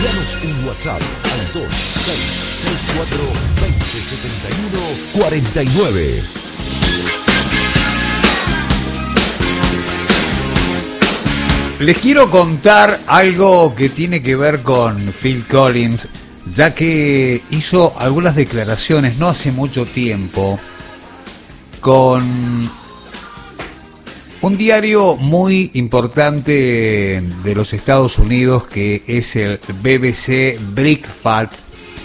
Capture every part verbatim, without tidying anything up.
Envíanos un WhatsApp al dos seis seis cuatro, dos cero siete uno, cuatro nueve. Les quiero contar algo que tiene que ver con Phil Collins, ya que hizo algunas declaraciones no hace mucho tiempo con un diario muy importante de los Estados Unidos, que es el B B C Breakfast,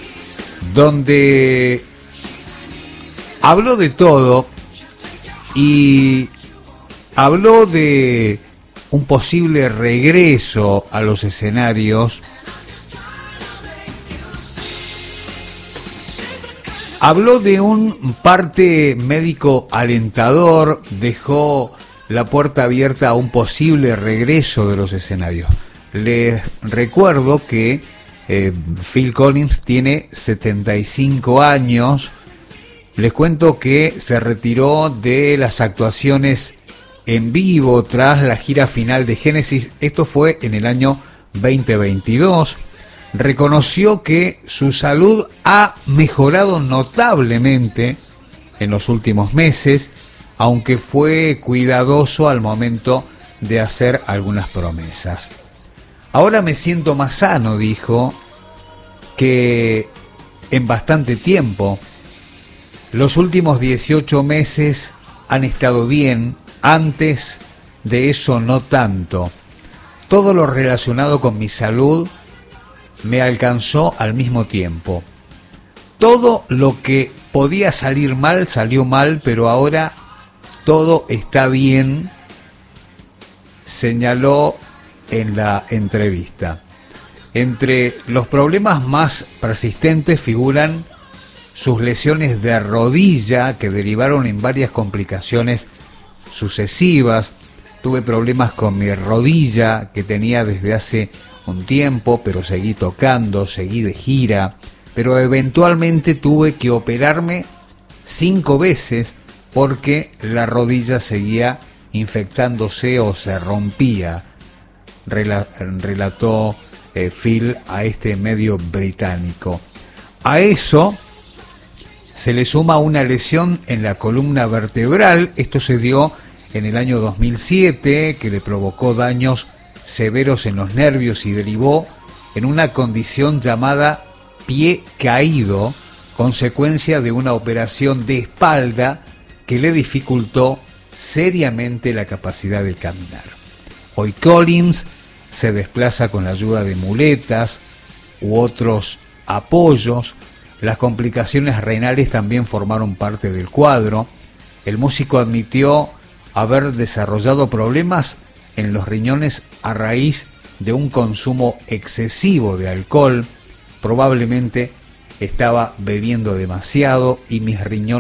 donde habló de todo y habló de un posible regreso a los escenarios. Habló de un parte médico alentador, dejó la puerta abierta a un posible regreso de los escenarios. Les recuerdo que eh, Phil Collins tiene setenta y cinco años. Les cuento que se retiró de las actuaciones en vivo tras la gira final de Genesis. Esto fue en el año veinte veintidós. Reconoció que su salud ha mejorado notablemente en los últimos meses, aunque fue cuidadoso al momento de hacer algunas promesas. Ahora me siento más sano, dijo, que en bastante tiempo. Los últimos dieciocho meses han estado bien, antes de eso no tanto. Todo lo relacionado con mi salud me alcanzó al mismo tiempo. Todo lo que podía salir mal, salió mal, pero ahora todo está bien, señaló en la entrevista. Entre los problemas más persistentes figuran sus lesiones de rodilla, que derivaron en varias complicaciones sucesivas. Tuve problemas con mi rodilla que tenía desde hace un tiempo, pero seguí tocando, seguí de gira, pero eventualmente tuve que operarme cinco veces porque la rodilla seguía infectándose o se rompía, relató eh, Phil a este medio británico. A eso se le suma una lesión en la columna vertebral. Esto se dio en el año dos mil siete, que le provocó daños severos en los nervios y derivó en una condición llamada pie caído, consecuencia de una operación de espalda que le dificultó seriamente la capacidad de caminar. Hoy Collins se desplaza con la ayuda de muletas u otros apoyos. Las complicaciones renales también formaron parte del cuadro. El músico admitió haber desarrollado problemas en los riñones a raíz de un consumo excesivo de alcohol. Probablemente estaba bebiendo demasiado y mis riñones